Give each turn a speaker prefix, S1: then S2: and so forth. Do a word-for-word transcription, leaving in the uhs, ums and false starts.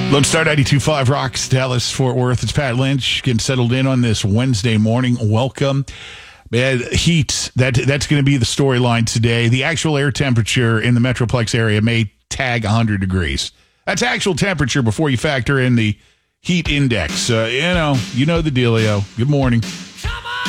S1: Lone Star ninety-two point five Rocks, Dallas, Fort Worth. It's Pat Lynch getting settled in on this Wednesday morning. Welcome. Man, heat, that, that's going to be the storyline today. The actual air temperature in the Metroplex area may tag one hundred degrees. That's actual temperature before you factor in the heat index. Uh, you know, you know the dealio. Good morning.